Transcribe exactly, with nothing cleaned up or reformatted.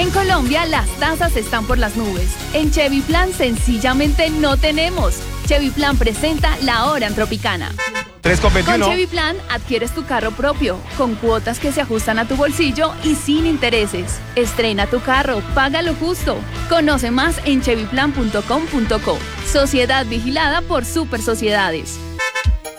En Colombia las tasas están por las nubes. En Chevy Plan sencillamente no tenemos. Chevy Plan presenta la hora en Tropicana. tres con veintiuno. Con Chevy Plan adquieres tu carro propio, con cuotas que se ajustan a tu bolsillo y sin intereses. Estrena tu carro, págalo justo. Conoce más en chevy plan punto com punto co. Sociedad vigilada por Super Sociedades.